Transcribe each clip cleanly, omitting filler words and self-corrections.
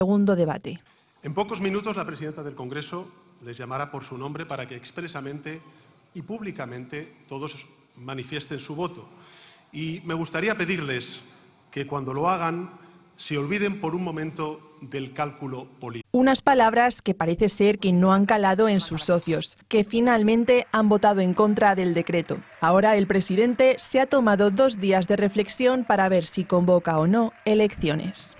Segundo debate. En pocos minutos la presidenta del Congreso les llamará por su nombre para que expresamente y públicamente todos manifiesten su voto. Y me gustaría pedirles que cuando lo hagan se olviden por un momento del cálculo político. Unas palabras que parece ser que no han calado en sus socios, que finalmente han votado en contra del decreto. Ahora el presidente se ha tomado 2 días de reflexión para ver si convoca o no elecciones.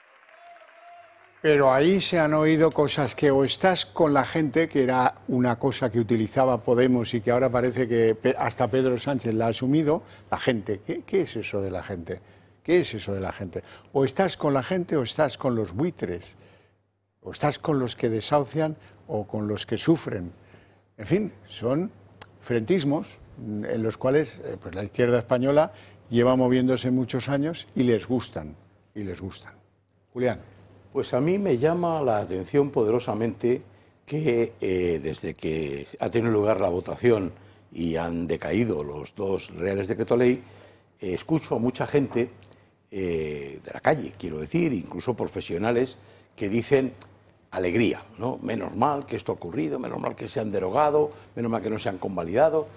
Pero ahí se han oído cosas que o estás con la gente, que era una cosa que utilizaba Podemos y que ahora parece que hasta Pedro Sánchez la ha asumido, la gente. ¿Qué es eso de la gente? ¿Qué es eso de la gente? O estás con la gente o estás con los buitres, o estás con los que desahucian o con los que sufren. En fin, son frentismos en los cuales pues la izquierda española lleva moviéndose muchos años y les gustan, Julián. Pues a mí me llama la atención poderosamente que desde que ha tenido lugar la votación y han decaído los 2 reales decreto ley, escucho a mucha gente de la calle, quiero decir, incluso profesionales que dicen alegría, ¿no? Menos mal que esto ha ocurrido, menos mal que se han derogado, menos mal que no se han convalidado.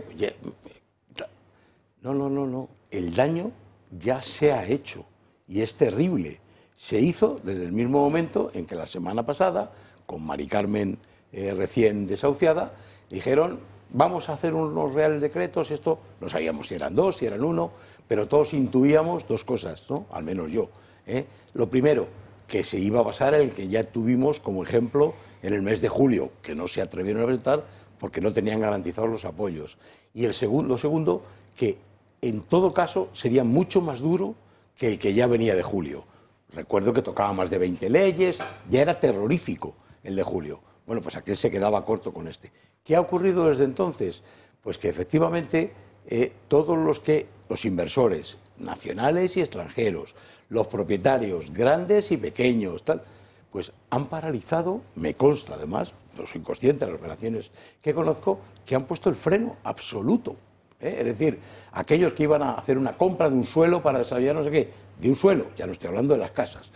No, el daño ya se ha hecho y es terrible. Se hizo desde el mismo momento en que la semana pasada, con Mari Carmen recién desahuciada, dijeron vamos a hacer unos reales decretos, esto no sabíamos si eran 2, si eran 1, pero todos intuíamos 2 cosas, ¿no? Al menos yo. Lo primero, que se iba a basar en el que ya tuvimos como ejemplo en el mes de julio, que no se atrevieron a presentar porque no tenían garantizados los apoyos. Y lo segundo, que en todo caso sería mucho más duro que el que ya venía de julio. Recuerdo que tocaba más de 20 leyes, ya era terrorífico el de julio. Bueno, pues aquel se quedaba corto con este. ¿Qué ha ocurrido desde entonces? Pues que efectivamente todos los inversores nacionales y extranjeros, los propietarios grandes y pequeños, tal, pues han paralizado, me consta además, no soy consciente de las operaciones que conozco, que han puesto el freno absoluto. Es decir, aquellos que iban a hacer una compra de un suelo para desarrollar no sé qué, de un suelo, ya no estoy hablando de las casas,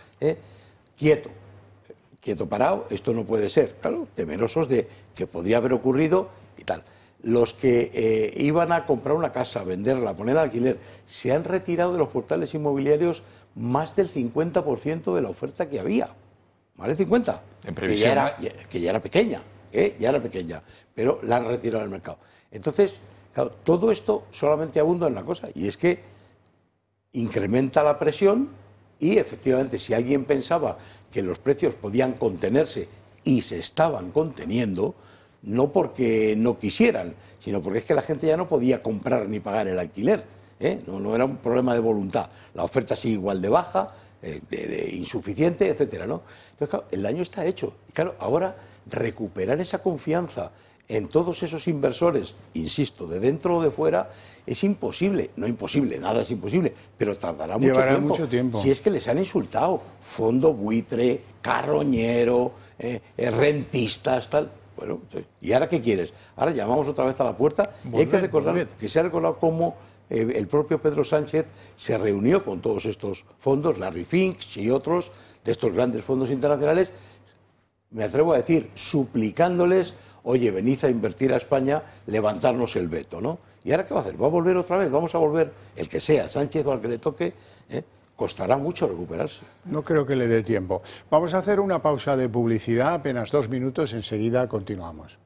quieto parado, esto no puede ser, claro, temerosos de que podría haber ocurrido y tal. Los que iban a comprar una casa, venderla, ponerla al alquiler, se han retirado de los portales inmobiliarios más del 50% de la oferta que había, más del 50%, en previsión, que ya era pequeña, pero la han retirado del mercado. Entonces, claro, todo esto solamente abunda en una cosa, y es que incrementa la presión y efectivamente si alguien pensaba que los precios podían contenerse y se estaban conteniendo, no porque no quisieran, sino porque es que la gente ya no podía comprar ni pagar el alquiler, no era un problema de voluntad, la oferta sigue igual de baja, de insuficiente, etcétera, ¿no? Entonces, claro, el daño está hecho, y claro, ahora recuperar esa confianza en todos esos inversores, insisto, de dentro o de fuera, es imposible. No imposible, nada es imposible, pero tardará mucho tiempo. Si es que les han insultado, fondo buitre, carroñero, rentistas, tal. Bueno, ¿y ahora qué quieres? Ahora llamamos otra vez a la puerta y hay que recordar que se ha recordado cómo el propio Pedro Sánchez se reunió con todos estos fondos, Larry Fink y otros de estos grandes fondos internacionales, me atrevo a decir, suplicándoles, oye, venid a invertir a España, levantarnos el veto, ¿no? ¿Y ahora qué va a hacer? ¿Va a volver otra vez? Vamos a volver, el que sea, Sánchez o al que le toque, costará mucho recuperarse. No creo que le dé tiempo. Vamos a hacer una pausa de publicidad, apenas 2 minutos, enseguida continuamos.